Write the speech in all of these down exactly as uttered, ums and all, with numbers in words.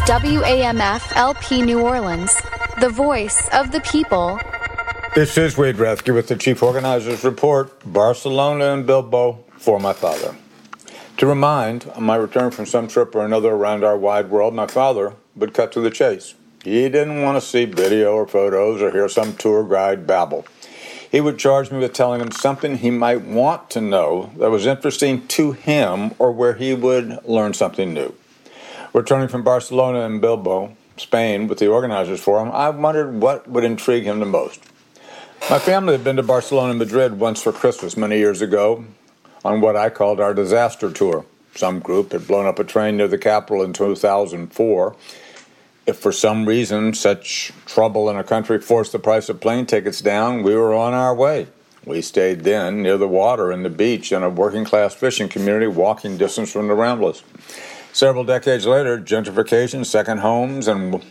W A M F L P New Orleans, the voice of the people. This is Wade Rathke with the Chief Organizer's Report, Barcelona and Bilbao for my father. To remind, on my return from some trip or another around our wide world, my father would cut to the chase. He didn't want to see video or photos or hear some tour guide babble. He would charge me with telling him something he might want to know that was interesting to him or where he would learn something new. Returning from Barcelona and Bilbao, Spain, with the Organizers Forum, I wondered what would intrigue him the most. My family had been to Barcelona and Madrid once for Christmas many years ago on what I called our disaster tour. Some group had blown up a train near the capital in two thousand four. If for some reason such trouble in a country forced the price of plane tickets down, we were on our way. We stayed then near the water and the beach in a working-class fishing community walking distance from the Ramblas. Several decades later, gentrification, second homes, and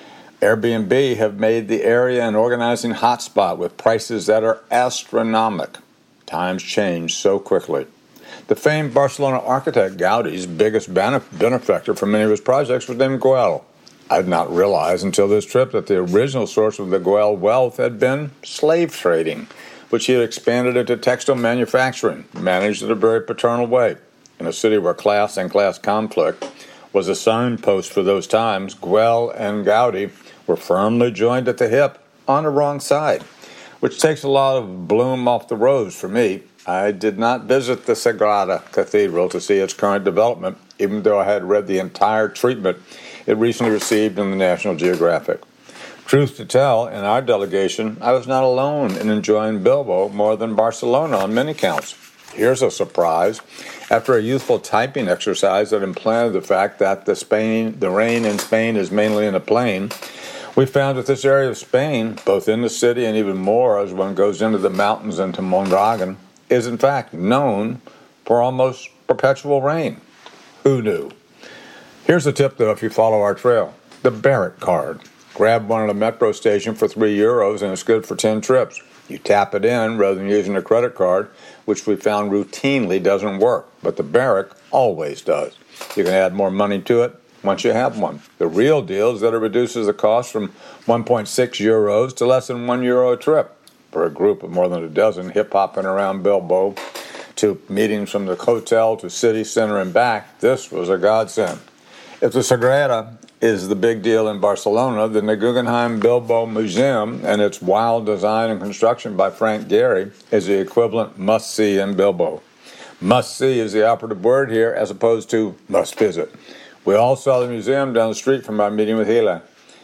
Airbnb have made the area an organizing hotspot with prices that are astronomical. Times change so quickly. The famed Barcelona architect Gaudi's biggest benefactor for many of his projects was named Güell. I did not realize until this trip that the original source of the Güell wealth had been slave trading, which he had expanded into textile manufacturing, managed in a very paternal way. In a city where class and class conflict was a signpost for those times, Güell and Gaudi were firmly joined at the hip on the wrong side, which takes a lot of bloom off the rose for me. I did not visit the Sagrada Cathedral to see its current development, even though I had read the entire treatment it recently received in the National Geographic. Truth to tell, in our delegation, I was not alone in enjoying Bilbao more than Barcelona on many counts. Here's a surprise. After a youthful typing exercise that implanted the fact that the Spain, the rain in Spain is mainly in the plain, we found that this area of Spain, both in the city and even more as one goes into the mountains into Mondragon, is in fact known for almost perpetual rain. Who knew? Here's a tip, though, if you follow our trail. The Barrett card. Grab one at a metro station for three euros and it's good for ten trips. You tap it in rather than using a credit card, which we found routinely doesn't work, but the Barrett always does. You can add more money to it once you have one. The real deal is that it reduces the cost from one point six euros to less than one euro a trip. For a group of more than a dozen hip-hopping around Bilbao, to meetings from the hotel to city center and back, this was a godsend. If the Sagrada is the big deal in Barcelona, then the Guggenheim Bilbao Museum and its wild design and construction by Frank Gehry is the equivalent must-see in Bilbao. Must-see is the operative word here as opposed to must-visit. We all saw the museum down the street from our meeting with Hila.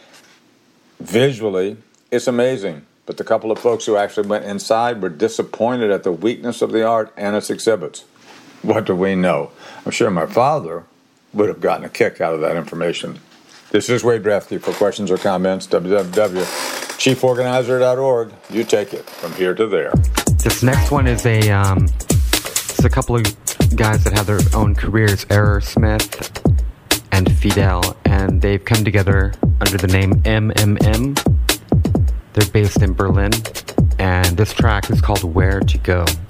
Visually, it's amazing, but the couple of folks who actually went inside were disappointed at the weakness of the art and its exhibits. What do we know? I'm sure my father would have gotten a kick out of that information. This is Wade Rathke. For questions or comments, w w w dot chief organizer dot org. You take it from here to there. This next one is a um, it's a couple of guys that have their own careers, Error Smith and Fidel, and they've come together under the name M M M. They're based in Berlin, and this track is called Where to Go.